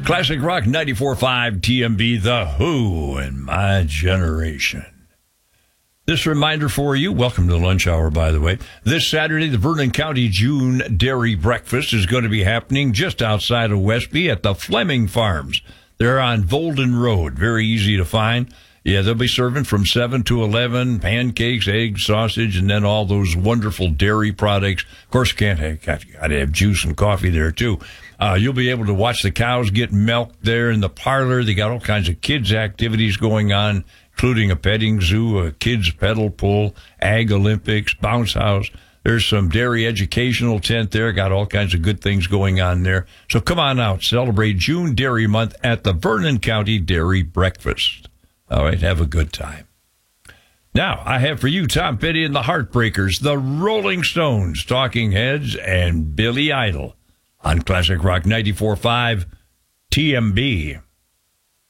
Classic Rock 94.5 TMB, The Who and My Generation. This reminder for you, welcome to the lunch hour, by the way. This Saturday, the Vernon County June Dairy Breakfast is going to be happening just outside of Westby at the Fleming Farms. They're on Volden Road, very easy to find. Yeah, they'll be serving from 7 to 11, pancakes, eggs, sausage, and then all those wonderful dairy products. Of course, you got to have juice and coffee there, too. You'll be able to watch the cows get milked there in the parlor. They got all kinds of kids' activities going on, including a petting zoo, a kids' pedal pull, ag Olympics, bounce house. There's some dairy educational tent there. Got all kinds of good things going on there. So come on out. Celebrate June Dairy Month at the Vernon County Dairy Breakfast. All right, have a good time. Now, I have for you Tom Petty and the Heartbreakers, the Rolling Stones, Talking Heads, and Billy Idol on Classic Rock 94.5 TMB.